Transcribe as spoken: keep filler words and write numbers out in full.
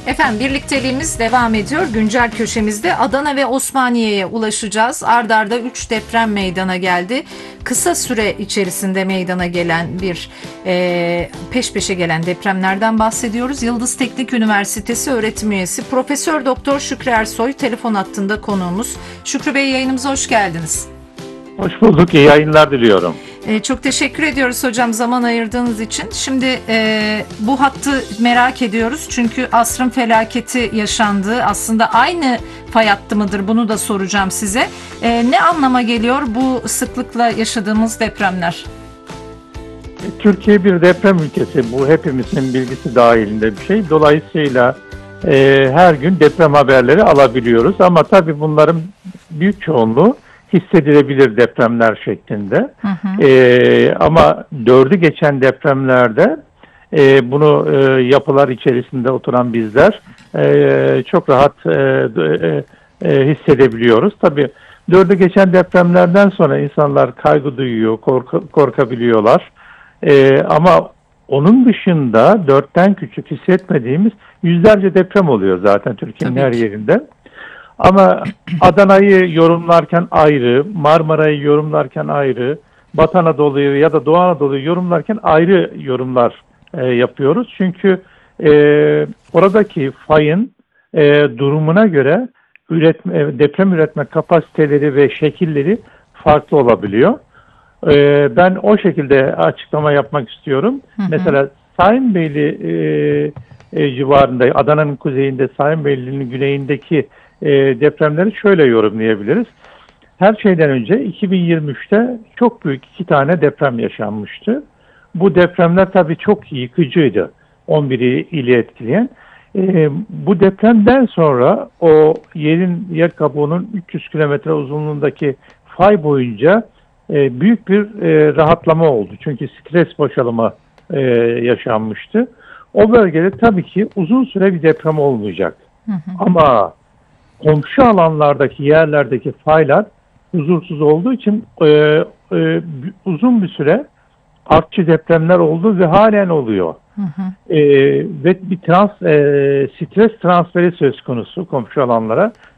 Efendim birlikteliğimiz devam ediyor. Güncel köşemizde Adana ve Osmaniye'ye ulaşacağız. Arda arda üç deprem meydana geldi. Kısa süre içerisinde meydana gelen bir e, peş peşe gelen depremlerden bahsediyoruz. Yıldız Teknik Üniversitesi öğretim üyesi Profesör Doktor Şükrü Ersoy telefon hattında konuğumuz. Şükrü Bey, yayınımıza hoş geldiniz. Hoş bulduk. İyi yayınlar diliyorum. Ee, çok teşekkür ediyoruz hocam zaman ayırdığınız için. Şimdi e, bu hattı merak ediyoruz. Çünkü asrın felaketi yaşandı. Aslında aynı fay hattı mıdır? Bunu da soracağım size. E, ne anlama geliyor bu sıklıkla yaşadığımız depremler? Türkiye bir deprem ülkesi. Bu hepimizin bilgisi dahilinde bir şey. Dolayısıyla e, her gün deprem haberleri alabiliyoruz. Ama tabii bunların büyük çoğunluğu hissedilebilir depremler şeklinde. Hı hı. E, ama dördü geçen depremlerde e, bunu e, yapılar içerisinde oturan bizler e, çok rahat e, e, e, hissedebiliyoruz. Tabii dördü geçen depremlerden sonra insanlar kaygı duyuyor, kork- korkabiliyorlar. E, ama onun dışında dörtten küçük hissetmediğimiz yüzlerce deprem oluyor zaten Türkiye'nin her yerinde. Ama Adana'yı yorumlarken ayrı, Marmara'yı yorumlarken ayrı, Batı Anadolu'yu ya da Doğu Anadolu'yu yorumlarken ayrı yorumlar e, yapıyoruz. Çünkü e, oradaki fayın e, durumuna göre üretme, deprem üretme kapasiteleri ve şekilleri farklı olabiliyor. E, ben o şekilde açıklama yapmak istiyorum. Hı hı. Mesela Sayınbeyli e, e, civarında, Adana'nın kuzeyinde, Sayınbeyli'nin güneyindeki E, depremleri şöyle yorumlayabiliriz. Her şeyden önce iki bin yirmi üçte çok büyük iki tane deprem yaşanmıştı. Bu depremler tabii çok yıkıcıydı. on bir ili etkileyen. E, bu depremden sonra o yerin yer kabuğunun üç yüz kilometre uzunluğundaki fay boyunca e, büyük bir e, rahatlama oldu. Çünkü stres boşalımı e, yaşanmıştı. O bölgede tabii ki uzun süre bir deprem olmayacak. Hı hı. Ama komşu alanlardaki yerlerdeki faylar huzursuz olduğu için e, e, uzun bir süre artçı depremler oldu ve halen oluyor. Hı hı. E, ve bir trans, e, stres transferi söz konusu komşu alanlara.